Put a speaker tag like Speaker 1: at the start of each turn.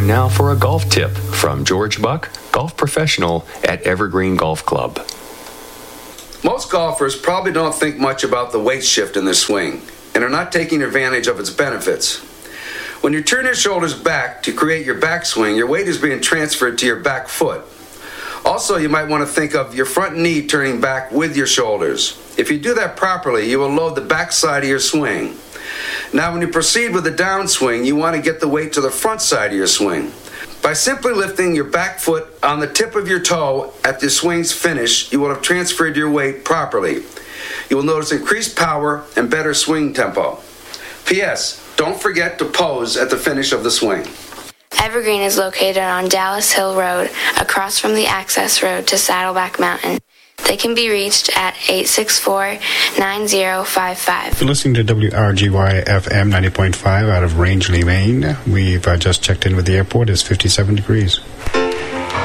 Speaker 1: Time now for a golf tip from George Buck, golf professional at Evergreen Golf Club.
Speaker 2: Most golfers probably don't think much about the weight shift in their swing and are not taking advantage of its benefits. When you turn your shoulders back to create your backswing, your weight is being transferred to your back foot. Also, you might want to think of your front knee turning back with your shoulders. If you do that properly, you will load the backside of your swing. Now, when you proceed with the downswing, you want to get the weight to the front side of your swing. By simply lifting your back foot on the tip of your toe at the swing's finish, you will have transferred your weight properly. You will notice increased power and better swing tempo. P.S. Don't forget to pose at the finish of the swing.
Speaker 3: Evergreen is located on Dallas Hill Road, across from the access road to Saddleback Mountain. They can be reached at 864-9055.
Speaker 4: You're listening to WRGY FM 90.5 out of Rangeley, Maine. We've just checked in with the airport. It's 57 degrees.